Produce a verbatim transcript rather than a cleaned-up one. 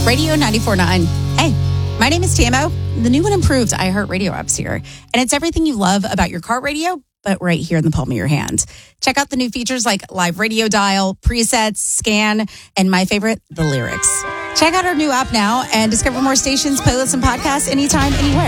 Radio ninety-four point nine. Hey, my name is T M O. The new and improved iHeartRadio app's here. And it's everything you love about your car radio, but right here in the palm of your hand. Check out the new features like live radio dial, presets, scan, and my favorite, the lyrics. Check out our new app now and discover more stations, playlists, and podcasts anytime, anywhere.